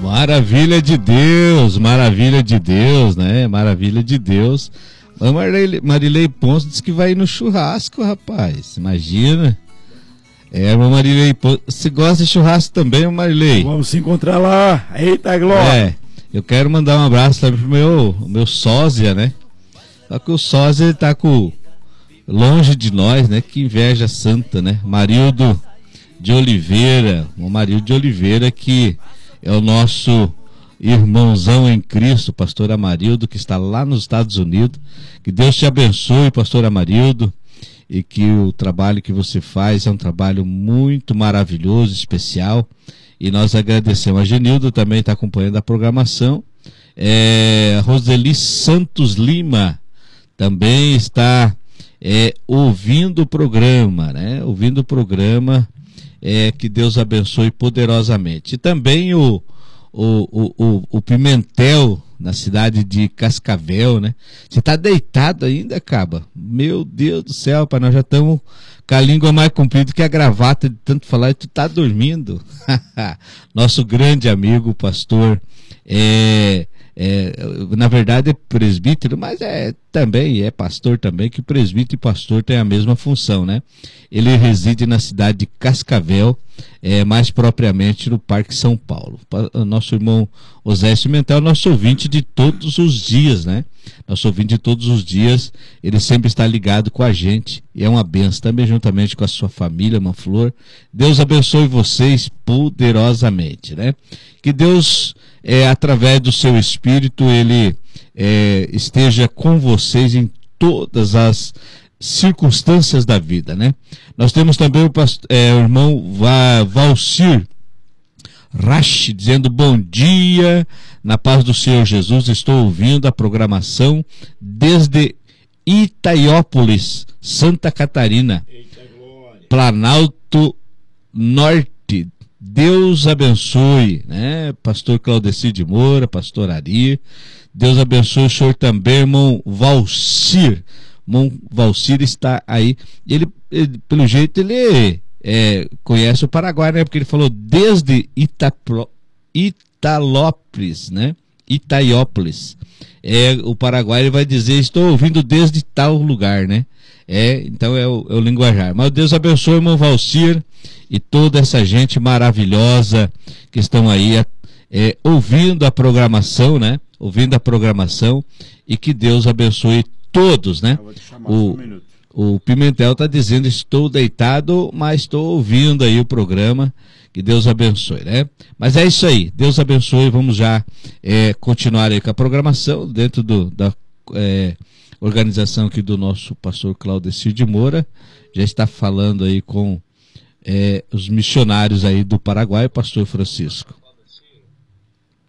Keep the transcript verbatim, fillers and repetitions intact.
Maravilha de Deus, maravilha de Deus, né? Maravilha de Deus. A Marilei, Marilei Ponce disse que vai ir no churrasco, rapaz. Imagina. É, Marilei Ponce. Você gosta de churrasco também, Marilei? Vamos se encontrar lá. Eita, glória. É, eu quero mandar um abraço também pro meu, meu sósia, né? Só que o sósia, ele tá com, longe de nós, né? Que inveja santa, né? Marildo de Oliveira, o Marildo de Oliveira, que é o nosso irmãozão em Cristo, pastor Amarildo, que está lá nos Estados Unidos. Que Deus te abençoe, pastor Amarildo, e que o trabalho que você faz é um trabalho muito maravilhoso, especial, e nós agradecemos. A Genilda também está acompanhando a programação. É, Roseli Santos Lima também está é, ouvindo o programa, né? Ouvindo o programa. É, que Deus abençoe poderosamente. E também o, o, o, o, o Pimentel, na cidade de Cascavel, né? Você está deitado ainda, Caba? Meu Deus do céu, pai, nós já estamos com a língua mais comprida que a gravata de tanto falar e tu tá dormindo. Nosso grande amigo, pastor, é, é, na verdade é presbítero, mas é também, é pastor também, que presbítero e pastor têm a mesma função, né? Ele reside na cidade de Cascavel, é, mais propriamente no Parque São Paulo. O nosso irmão Osésio Mental é nosso ouvinte de todos os dias, né? Nosso ouvinte de todos os dias, ele sempre está ligado com a gente, e é uma benção também juntamente com a sua família, uma flor. Deus abençoe vocês poderosamente, né? Que Deus, é, através do seu Espírito, ele é, esteja com vocês em todas as circunstâncias da vida, né? Nós temos também o, pastor, é, o irmão Valcir Rache dizendo bom dia, na paz do Senhor Jesus, estou ouvindo a programação desde Itaiópolis, Santa Catarina, Planalto Norte. Deus abençoe, né? Pastor Claudeci de Moura, pastor Ari, Deus abençoe o senhor também, irmão Valcir. Irmão Valcir está aí, ele, ele pelo jeito ele é, conhece o Paraguai, né? Porque ele falou desde Itaplo, Italópolis, né? Itaiópolis. É, o Paraguai ele vai dizer, estou ouvindo desde tal lugar, né? É, então é o, é o linguajar. Mas Deus abençoe o irmão Valcir e toda essa gente maravilhosa que estão aí é, ouvindo a programação, né? Ouvindo a programação, e que Deus abençoe todos, né? O, o Pimentel está dizendo, estou deitado, mas estou ouvindo aí o programa, que Deus abençoe, né? Mas é isso aí, Deus abençoe, vamos já é, continuar aí com a programação, dentro do, da é, organização aqui do nosso pastor Claudecir de Moura, já está falando aí com é, os missionários aí do Paraguai, pastor Francisco.